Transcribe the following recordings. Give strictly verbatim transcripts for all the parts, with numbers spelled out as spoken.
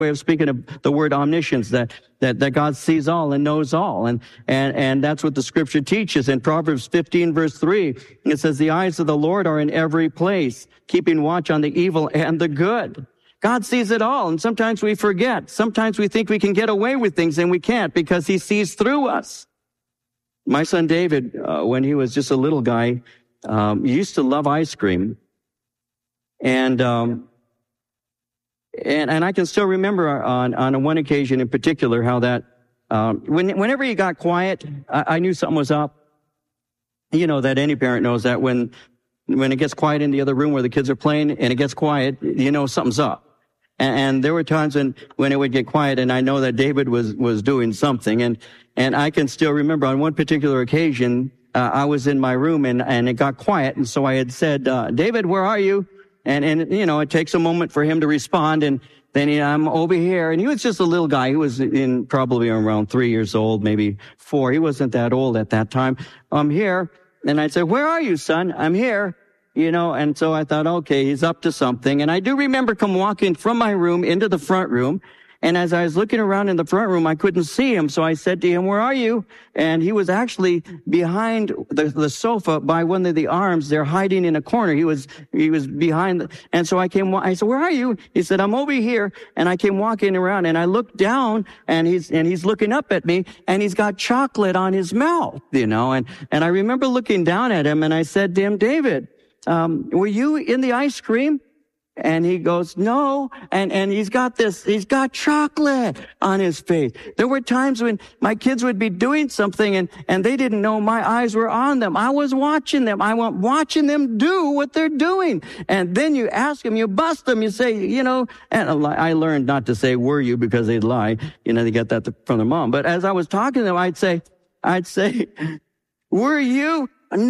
way of speaking of the word omniscience, that, that, that God sees all and knows all. And, and, and that's what the scripture teaches. In Proverbs fifteen verse three, it says, the eyes of the Lord are in every place, keeping watch on the evil and the good. God sees it all. And sometimes we forget. Sometimes we think we can get away with things and we can't because he sees through us. My son David, uh, when he was just a little guy, um, used to love ice cream. And, um, And, and I can still remember on, on one occasion in particular how that, um, when, whenever he got quiet, I, I knew something was up. You know that any parent knows that when, when it gets quiet in the other room where the kids are playing and it gets quiet, you know something's up. And, and there were times when, when it would get quiet and I know that David was, was doing something. And, and I can still remember on one particular occasion, uh, I was in my room and, and it got quiet. And so I had said, uh, David, where are you? And, and, you know, it takes a moment for him to respond. And then he, I'm over here. And he was just a little guy. He was in probably around three years old, maybe four. He wasn't that old at that time. I'm here. And I said, where are you, son? I'm here. You know, and so I thought, okay, he's up to something. And I do remember come walking from my room into the front room. And as I was looking around in the front room, I couldn't see him. So I said to him, where are you? And he was actually behind the, the sofa by one of the arms. They're hiding in a corner. He was, he was behind. The, and so I came, I said, where are you? He said, I'm over here. And I came walking around and I looked down and he's, and he's looking up at me and he's got chocolate on his mouth, you know, and, and I remember looking down at him and I said to him, David, um, were you in the ice cream? And he goes, no. And, and he's got this, he's got chocolate on his face. There were times when my kids would be doing something and, and they didn't know my eyes were on them. I was watching them. I was watching them do what they're doing. And then you ask them, you bust them, you say, you know, and I learned not to say, were you, because they'd lie. You know, they get that from their mom. But as I was talking to them, I'd say, I'd say, were you?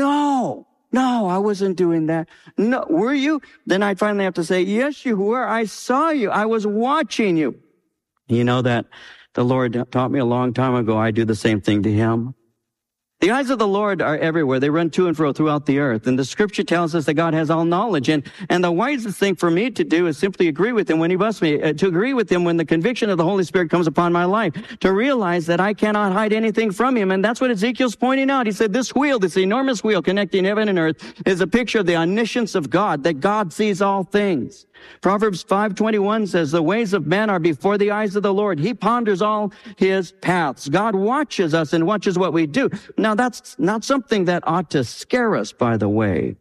No. No, I wasn't doing that. No, were you? Then I'd finally have to say, yes, you were. I saw you. I was watching you. You know that the Lord taught me a long time ago. I do the same thing to him. The eyes of the Lord are everywhere. They run to and fro throughout the earth. And the scripture tells us that God has all knowledge. And, and the wisest thing for me to do is simply agree with him when he busts me, uh, to agree with him when the conviction of the Holy Spirit comes upon my life, to realize that I cannot hide anything from him. And that's what Ezekiel's pointing out. He said, this wheel, this enormous wheel connecting heaven and earth, is a picture of the omniscience of God, that God sees all things. Proverbs five twenty-one says, the ways of men are before the eyes of the Lord. He ponders all his paths. God watches us and watches what we do. Now, that's not something that ought to scare us, by the way.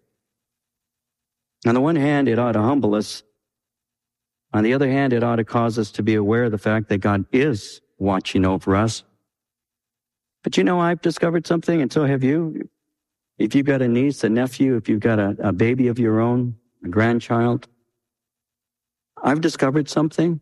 On the one hand, it ought to humble us. On the other hand, it ought to cause us to be aware of the fact that God is watching over us. But you know, I've discovered something, and so have you. If you've got a niece, a nephew, if you've got a, a baby of your own, a grandchild, I've discovered something.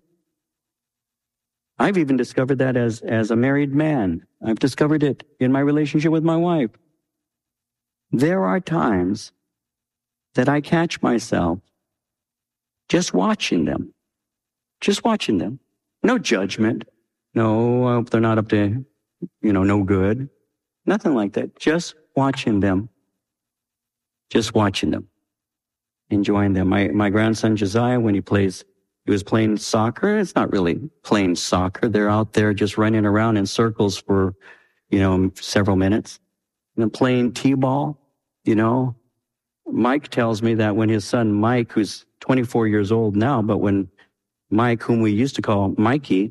I've even discovered that as, as a married man. I've discovered it in my relationship with my wife. There are times that I catch myself just watching them. Just watching them. No judgment. No, I hope they're not up to, you know, no good. Nothing like that. Just watching them. Just watching them. Enjoying them. My, my grandson Josiah, when he plays, he was playing soccer. It's not really playing soccer. They're out there just running around in circles for, you know, several minutes. And then playing t-ball, you know. Mike tells me that when his son Mike, who's twenty-four years old now, but when Mike, whom we used to call Mikey,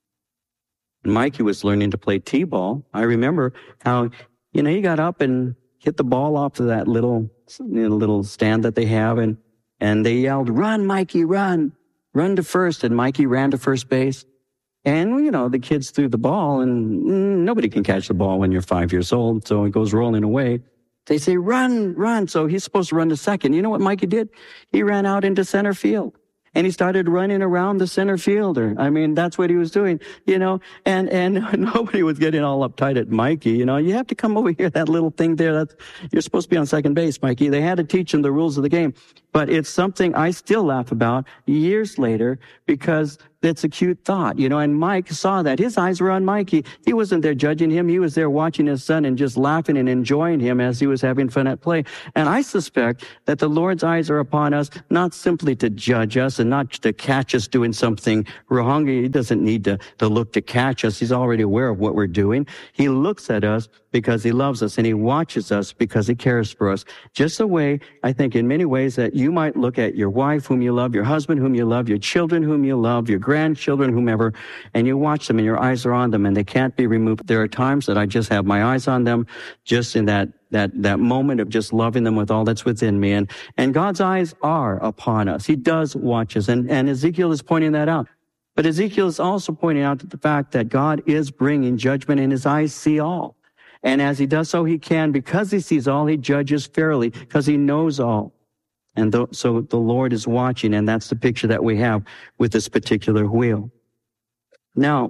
Mikey was learning to play t-ball, I remember how, you know, he got up and hit the ball off of that little, you know, little stand that they have, and, and they yelled, run, Mikey, run, run to first. And Mikey ran to first base. And, you know, the kids threw the ball, and mm, nobody can catch the ball when you're five years old, so it goes rolling away. They say, run, run. So he's supposed to run to second. You know what Mikey did? He ran out into center field. And he started running around the center fielder. I mean, that's what he was doing, you know, and, and nobody was getting all uptight at Mikey. You know, you have to come over here, that little thing there. That's, you're supposed to be on second base, Mikey. They had to teach him the rules of the game. But it's something I still laugh about years later, because that's a cute thought, you know, and Mike saw that. His eyes were on Mike. He, he wasn't there judging him. He was there watching his son and just laughing and enjoying him as he was having fun at play. And I suspect that the Lord's eyes are upon us, not simply to judge us and not to catch us doing something wrong. He doesn't need to, to look to catch us. He's already aware of what we're doing. He looks at us because he loves us, and he watches us because he cares for us. Just the way, I think, in many ways that you might look at your wife whom you love, your husband whom you love, your children whom you love, your grandchildren, whomever, and you watch them and your eyes are on them and they can't be removed. There are times that I just have my eyes on them, just in that that that moment of just loving them with all that's within me. And and God's eyes are upon us. He does watch us, and, and Ezekiel is pointing that out. But Ezekiel is also pointing out the fact that God is bringing judgment, and his eyes see all. And as he does so, he can, because he sees all, he judges fairly, because he knows all. And th- so the Lord is watching, and that's the picture that we have with this particular wheel. Now,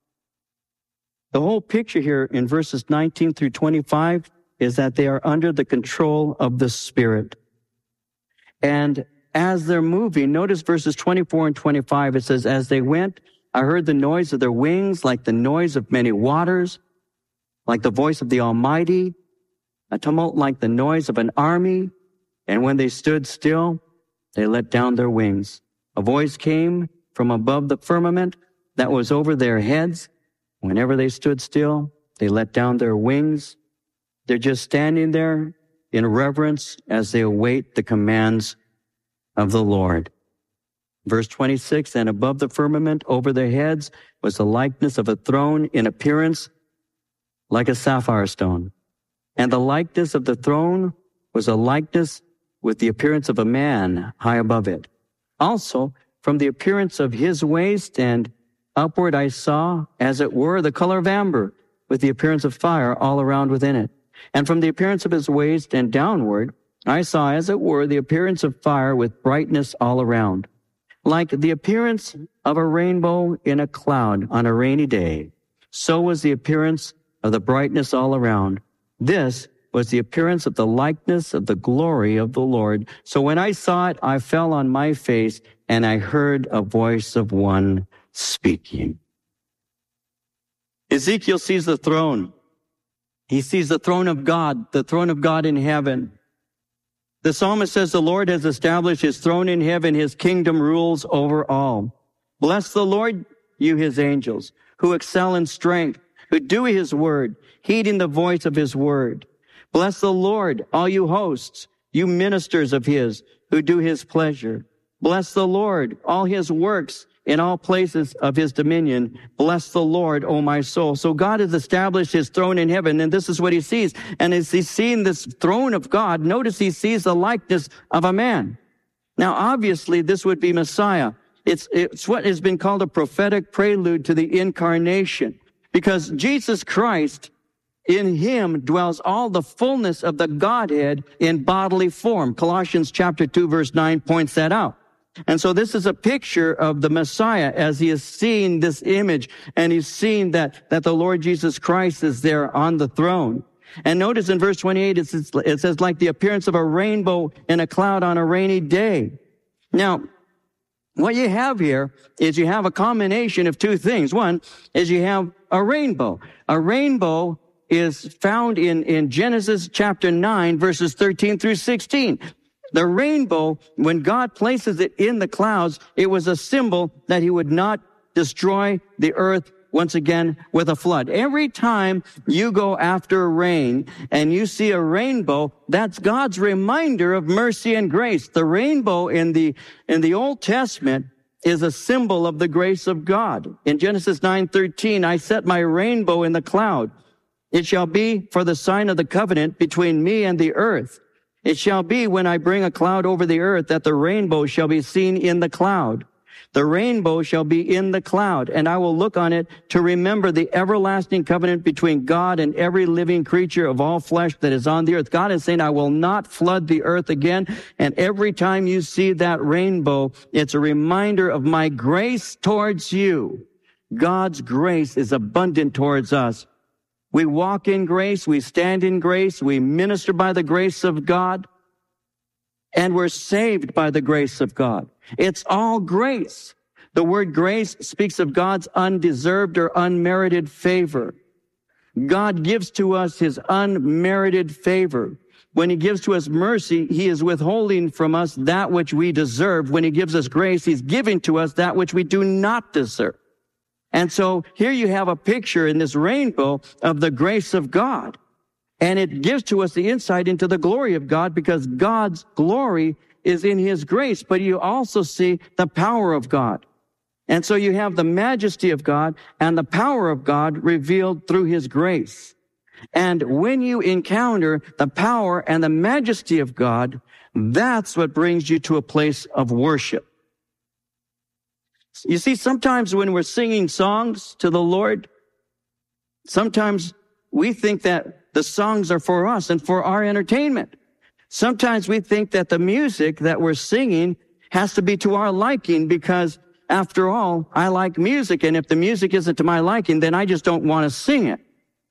the whole picture here in verses nineteen through twenty-five is that they are under the control of the Spirit. And as they're moving, notice verses twenty-four and twenty-five, it says, as they went, I heard the noise of their wings like the noise of many waters, like the voice of the Almighty, a tumult like the noise of an army. And when they stood still, they let down their wings. A voice came from above the firmament that was over their heads. Whenever they stood still, they let down their wings. They're just standing there in reverence as they await the commands of the Lord. Verse twenty-six, and above the firmament over their heads was the likeness of a throne in appearance like a sapphire stone. And the likeness of the throne was a likeness with the appearance of a man high above it. Also, from the appearance of his waist and upward I saw, as it were, the color of amber, with the appearance of fire all around within it. And from the appearance of his waist and downward, I saw, as it were, the appearance of fire with brightness all around, like the appearance of a rainbow in a cloud on a rainy day. So was the appearance of the brightness all around. This was the appearance of the likeness of the glory of the Lord. So when I saw it, I fell on my face, and I heard a voice of one speaking. Ezekiel sees the throne. He sees the throne of God, the throne of God in heaven. The psalmist says the Lord has established his throne in heaven. His kingdom rules over all. Bless the Lord, you his angels, who excel in strength, who do his word, heeding the voice of his word. Bless the Lord, all you hosts, you ministers of his, who do his pleasure. Bless the Lord, all his works in all places of his dominion. Bless the Lord, O my soul. So God has established his throne in heaven, and this is what he sees. And as he's seeing this throne of God, notice he sees the likeness of a man. Now, obviously, this would be Messiah. It's, it's what has been called a prophetic prelude to the incarnation, because Jesus Christ, in him dwells all the fullness of the Godhead in bodily form. Colossians chapter two, verse nine points that out. And so this is a picture of the Messiah as he is seeing this image, and he's seeing that, that the Lord Jesus Christ is there on the throne. And notice in verse twenty-eight, it says, it says, like the appearance of a rainbow in a cloud on a rainy day. Now, what you have here is you have a combination of two things. One is you have a rainbow. A rainbow is found in, in Genesis chapter nine, verses thirteen through sixteen. The rainbow, when God places it in the clouds, it was a symbol that he would not destroy the earth once again with a flood. Every time you go after rain and you see a rainbow, that's God's reminder of mercy and grace. The rainbow in the, in the Old Testament is a symbol of the grace of God. In Genesis nine thirteen, I set my rainbow in the cloud. It shall be for the sign of the covenant between me and the earth. It shall be when I bring a cloud over the earth that the rainbow shall be seen in the cloud. The rainbow shall be in the cloud, and I will look on it to remember the everlasting covenant between God and every living creature of all flesh that is on the earth. God is saying, I will not flood the earth again. And every time you see that rainbow, it's a reminder of my grace towards you. God's grace is abundant towards us. We walk in grace, we stand in grace, we minister by the grace of God, and we're saved by the grace of God. It's all grace. The word grace speaks of God's undeserved or unmerited favor. God gives to us his unmerited favor. When he gives to us mercy, he is withholding from us that which we deserve. When he gives us grace, he's giving to us that which we do not deserve. And so here you have a picture in this rainbow of the grace of God. And it gives to us the insight into the glory of God, because God's glory is in his grace. But you also see the power of God. And so you have the majesty of God and the power of God revealed through his grace. And when you encounter the power and the majesty of God, that's what brings you to a place of worship. You see, sometimes when we're singing songs to the Lord, sometimes we think that the songs are for us and for our entertainment. Sometimes we think that the music that we're singing has to be to our liking, because after all, I like music, and if the music isn't to my liking, then I just don't want to sing it.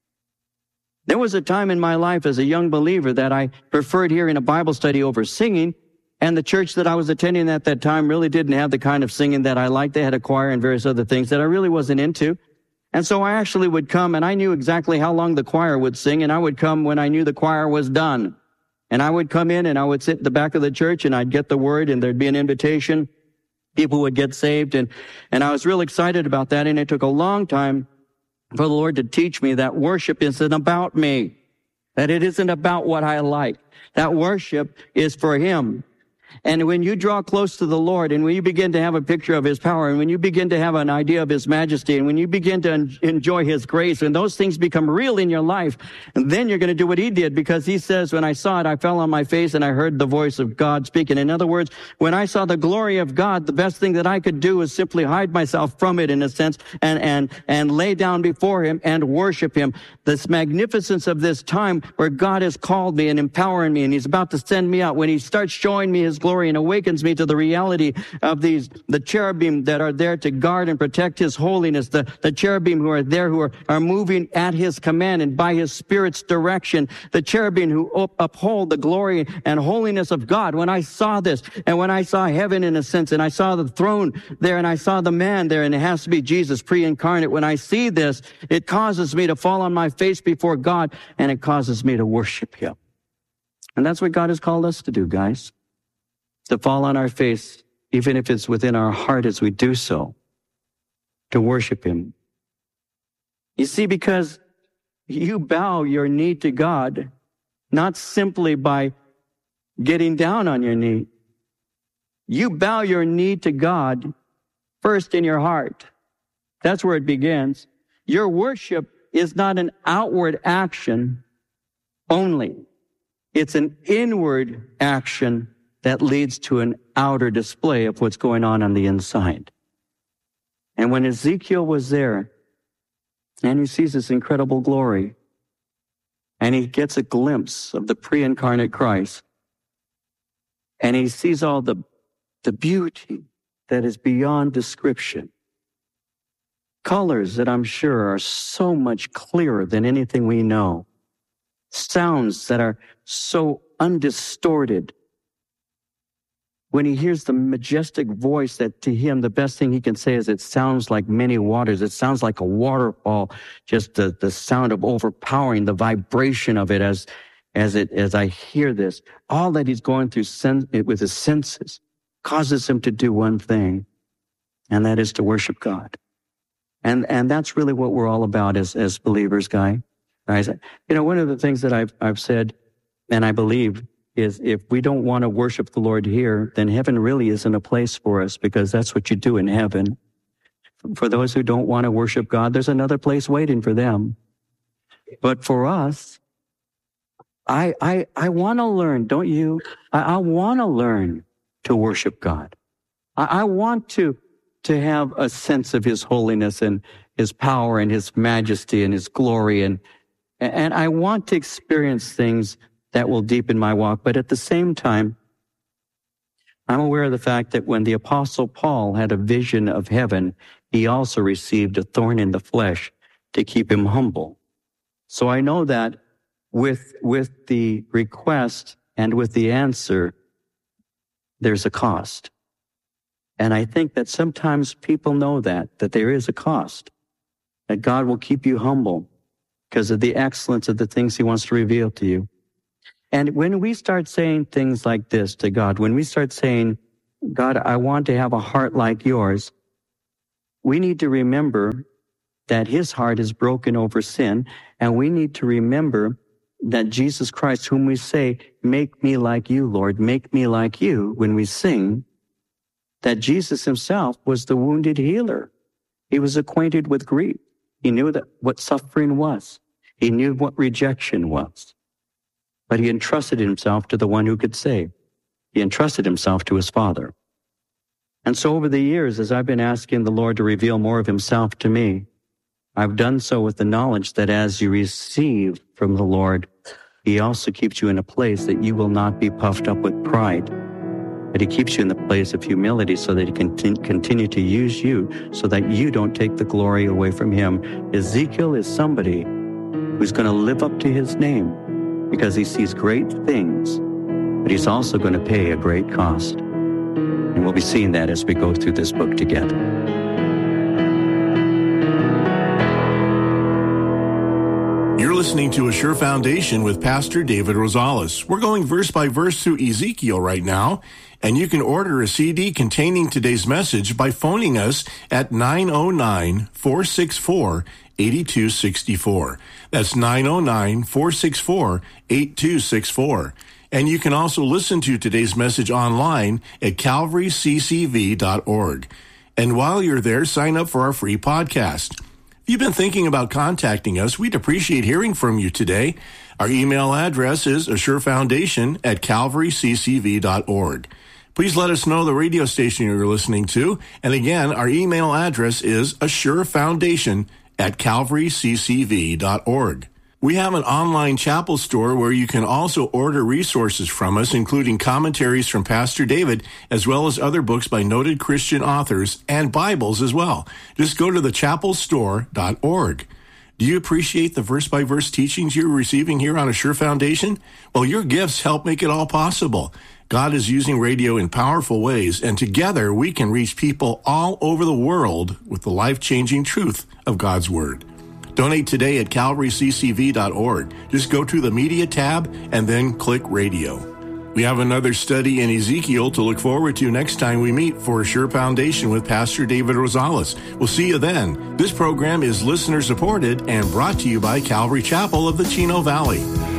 There was a time in my life as a young believer that I preferred hearing a Bible study over singing, and the church that I was attending at that time really didn't have the kind of singing that I liked. They had a choir and various other things that I really wasn't into. And so I actually would come, and I knew exactly how long the choir would sing, and I would come when I knew the choir was done. And I would come in, and I would sit at the back of the church, and I'd get the word, and there'd be an invitation. People would get saved, and, and I was real excited about that, and it took a long time for the Lord to teach me that worship isn't about me, that it isn't about what I like, that worship is for him. And when you draw close to the Lord, and when you begin to have a picture of his power, and when you begin to have an idea of his majesty, and when you begin to en- enjoy his grace, and those things become real in your life, and then you're going to do what he did, because he says, when I saw it, I fell on my face and I heard the voice of God speaking. In other words, when I saw the glory of God, the best thing that I could do was simply hide myself from it, in a sense, and, and, and lay down before him and worship him. This magnificence of this time where God has called me and empowering me, and he's about to send me out, when he starts showing me his glory and awakens me to the reality of these, the cherubim that are there to guard and protect his holiness, the, the cherubim who are there, who are, are moving at his command and by his Spirit's direction, the cherubim who up, uphold the glory and holiness of God. When I saw this, and when I saw heaven in a sense, and I saw the throne there, and I saw the man there, and it has to be Jesus pre-incarnate, when I see this, it causes me to fall on my face before God, and it causes me to worship him. And that's what God has called us to do, guys. To fall on our face, even if it's within our heart as we do so, to worship him. You see, because you bow your knee to God, not simply by getting down on your knee. You bow your knee to God first in your heart. That's where it begins. Your worship is not an outward action only. It's an inward action that leads to an outer display of what's going on on the inside. And when Ezekiel was there, and he sees this incredible glory, and he gets a glimpse of the pre-incarnate Christ, and he sees all the, the beauty that is beyond description, colors that I'm sure are so much clearer than anything we know, sounds that are so undistorted. When he hears the majestic voice that to him, the best thing he can say is, it sounds like many waters. It sounds like a waterfall, just the, the sound of overpowering, the vibration of it as, as it, as I hear this. All that he's going through sen- with his senses causes him to do one thing, and that is to worship God. And, and that's really what we're all about as, as believers, guy. Guys, you know, one of the things that I've, I've said, and I believe, is if we don't want to worship the Lord here, then heaven really isn't a place for us, because that's what you do in heaven. For those who don't want to worship God, there's another place waiting for them. But for us, I I I want to learn, don't you? I, I want to learn to worship God. I, I want to to have a sense of his holiness and his power and his majesty and his glory, and and I want to experience things that will deepen my walk. But at the same time, I'm aware of the fact that when the Apostle Paul had a vision of heaven, he also received a thorn in the flesh to keep him humble. So I know that with, with the request and with the answer, there's a cost. And I think that sometimes people know that, that there is a cost, that God will keep you humble because of the excellence of the things he wants to reveal to you. And when we start saying things like this to God, when we start saying, God, I want to have a heart like yours, we need to remember that his heart is broken over sin, and we need to remember that Jesus Christ, whom we say, make me like you, Lord, make me like you, when we sing, that Jesus himself was the wounded healer. He was acquainted with grief. He knew that what suffering was. He knew what rejection was. But he entrusted himself to the one who could save. He entrusted himself to his Father. And so over the years, as I've been asking the Lord to reveal more of himself to me, I've done so with the knowledge that as you receive from the Lord, he also keeps you in a place that you will not be puffed up with pride, but he keeps you in the place of humility so that he can continue to use you so that you don't take the glory away from him. Ezekiel is somebody who's going to live up to his name because he sees great things, but he's also going to pay a great cost. And we'll be seeing that as we go through this book together. You're listening to A Sure Foundation with Pastor David Rosales. We're going verse by verse through Ezekiel right now, and you can order a C D containing today's message by phoning us at nine oh nine, four six four, eight two six four. That's nine oh nine, four six four, eight two six four. And you can also listen to today's message online at calvary c c v dot org. And while you're there, sign up for our free podcast. If you've been thinking about contacting us, we'd appreciate hearing from you today. Our email address is assurefoundation at calvary c c v dot org. Please let us know the radio station you're listening to. And again, our email address is assurefoundation at calvary c c v dot org. We have an online chapel store where you can also order resources from us, including commentaries from Pastor David, as well as other books by noted Christian authors and Bibles as well. Just go to the chapel store dot org. Do you appreciate the verse-by-verse teachings you're receiving here on Assure Foundation? Well, your gifts help make it all possible. God is using radio in powerful ways, and together we can reach people all over the world with the life-changing truth of God's Word. Donate today at calvary c c v dot org. Just go to the Media tab and then click Radio. We have another study in Ezekiel to look forward to next time we meet for Assure Foundation with Pastor David Rosales. We'll see you then. This program is listener-supported and brought to you by Calvary Chapel of the Chino Valley.